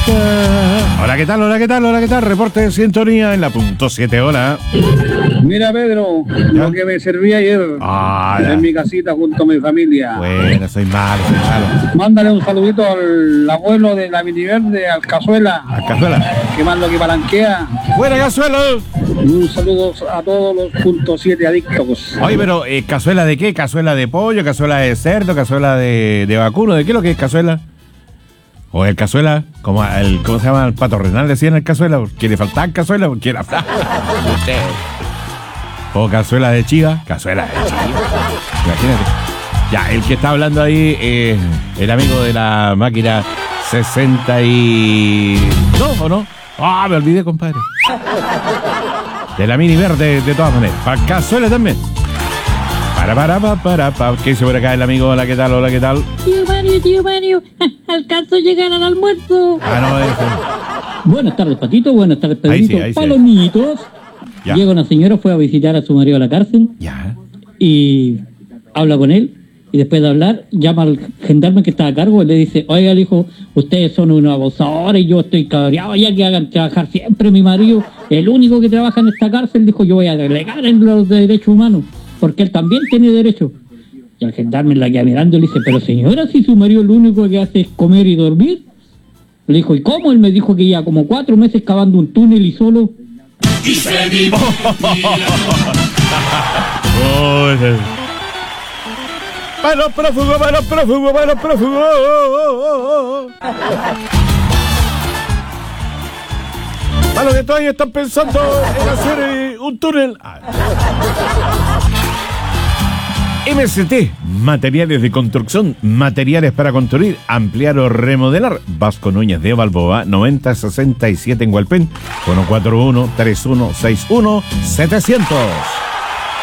Hola, ¿qué tal? Hola, ¿qué tal? Hola, ¿qué tal? Reporte de sintonía en la punto 7, hola. Mira, Pedro, lo que me serví ayer en mi casita junto a mi familia. Bueno, soy malo. Mándale un saludito al abuelo de la Miniverde, al Cazuela. ¿Al Cazuela? Que más lo que palanquea. ¡Buena, Cazuela! Un saludo a todos los punto 7 adictos. Oye, pero ¿cazuela de qué? ¿Cazuela de pollo? ¿Cazuela de cerdo? ¿Cazuela de vacuno? ¿De qué es lo que es cazuela? O el cazuela, ¿cómo se llama? El Pato Renal decían el cazuela, porque le faltaban cazuela, porque era o cazuela de chiva, imagínate. Ya, el que está hablando ahí es el amigo de la máquina 62, ¿o no? Me olvidé, compadre. De la mini verde, de todas maneras. Para cazuela también. Para. ¿Qué dice por acá el amigo? Hola, ¿qué tal? Hola, ¿qué tal? Tío Mario, alcanzo a llegar al almuerzo. Buenas tardes, Patito. Buenas tardes, Pedrito. Para los niñitos. Ya. Llega una señora, fue a visitar a su marido a la cárcel. Ya. Y habla con él. Y después de hablar, llama al gendarme que está a cargo y le dice: oiga, le dijo, ustedes son unos abusadores y yo estoy cabreado ya que hagan trabajar siempre mi marido. El único que trabaja en esta cárcel, dijo, yo voy a delegar en los derechos humanos, porque él también tiene derecho. Y el gendarme la queda mirando y le dice: pero señora, si su marido lo único que hace es comer y dormir. Le dijo: ¿y cómo? Él me dijo que ya como 4 meses cavando un túnel y solo. Y se vivo. ¡Para los prófugos! Para los que todavía están pensando en hacer un túnel. MST, materiales de construcción, materiales para construir, ampliar o remodelar. Vasco Núñez de Balboa, 9067 en Hualpén, 141-3161-700.